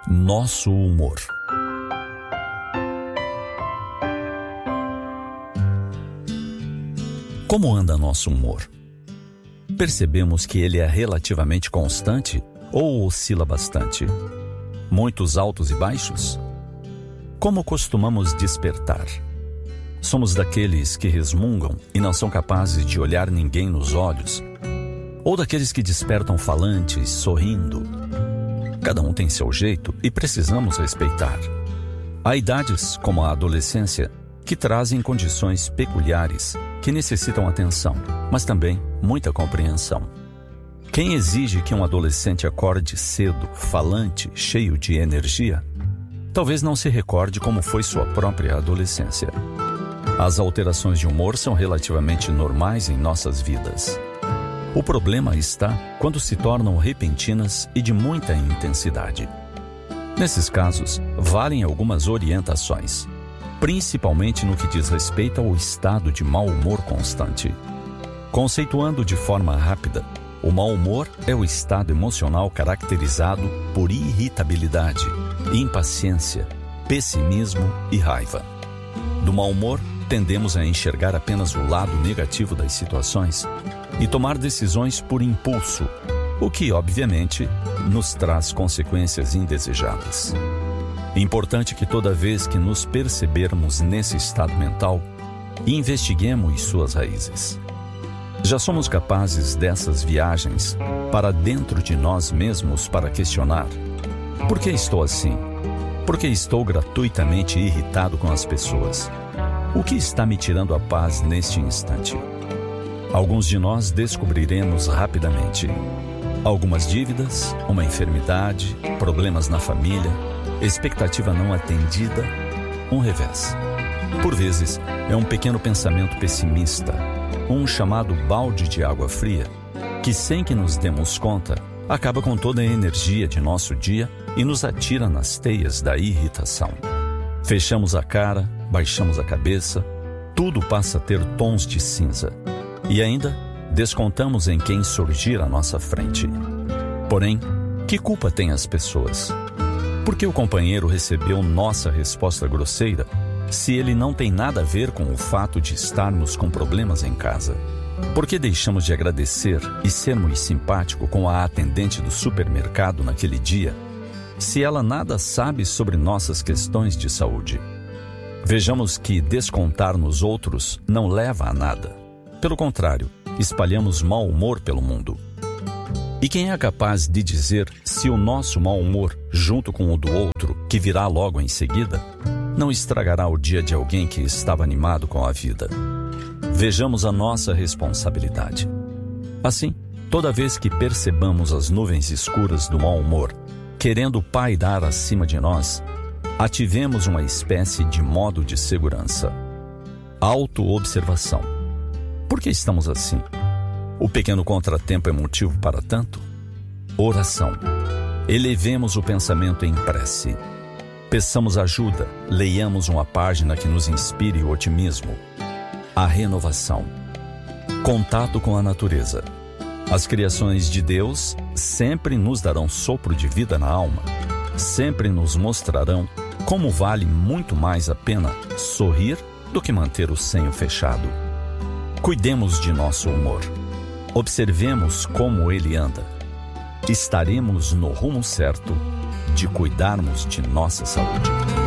Nosso humor. Como anda nosso humor? Percebemos que ele é relativamente constante ou oscila bastante? Muitos altos e baixos? Como costumamos despertar? Somos daqueles que resmungam e não são capazes de olhar ninguém nos olhos? Ou daqueles que despertam falantes, sorrindo? Cada um tem seu jeito e precisamos respeitar. Há idades, como a adolescência, que trazem condições peculiares que necessitam atenção, mas também muita compreensão. Quem exige que um adolescente acorde cedo, falante, cheio de energia, talvez não se recorde como foi sua própria adolescência. As alterações de humor são relativamente normais em nossas vidas. O problema está quando se tornam repentinas e de muita intensidade. Nesses casos, valem algumas orientações, principalmente no que diz respeito ao estado de mau humor constante. Conceituando de forma rápida, o mau humor é o estado emocional caracterizado por irritabilidade, impaciência, pessimismo e raiva. Do mau humor, tendemos a enxergar apenas o lado negativo das situações e tomar decisões por impulso, o que, obviamente, nos traz consequências indesejadas. É importante que toda vez que nos percebermos nesse estado mental, investiguemos suas raízes. Já somos capazes dessas viagens para dentro de nós mesmos para questionar: por que estou assim? Por que estou gratuitamente irritado com as pessoas? O que está me tirando a paz neste instante? Alguns de nós descobriremos rapidamente. Algumas dívidas, uma enfermidade, problemas na família, expectativa não atendida, um revés. Por vezes, é um pequeno pensamento pessimista, um chamado balde de água fria, que sem que nos demos conta, acaba com toda a energia de nosso dia e nos atira nas teias da irritação. Fechamos a cara, baixamos a cabeça, tudo passa a ter tons de cinza. E ainda, descontamos em quem surgir à nossa frente. Porém, que culpa têm as pessoas? Por que o companheiro recebeu nossa resposta grosseira se ele não tem nada a ver com o fato de estarmos com problemas em casa? Por que deixamos de agradecer e sermos simpáticos com a atendente do supermercado naquele dia, se ela nada sabe sobre nossas questões de saúde? Vejamos que descontar nos outros não leva a nada. Pelo contrário, espalhamos mau humor pelo mundo. E quem é capaz de dizer se o nosso mau humor, junto com o do outro, que virá logo em seguida, não estragará o dia de alguém que estava animado com a vida? Vejamos a nossa responsabilidade. Assim, toda vez que percebamos as nuvens escuras do mau humor, querendo pairar acima de nós, ativemos uma espécie de modo de segurança. Autoobservação. Por que estamos assim? O pequeno contratempo é motivo para tanto? Oração. Elevemos o pensamento em prece. Peçamos ajuda, leiamos uma página que nos inspire o otimismo. A renovação. Contato com a natureza. As criações de Deus sempre nos darão sopro de vida na alma, sempre nos mostrarão como vale muito mais a pena sorrir do que manter o senho fechado. Cuidemos de nosso humor. Observemos como ele anda. Estaremos no rumo certo de cuidarmos de nossa saúde.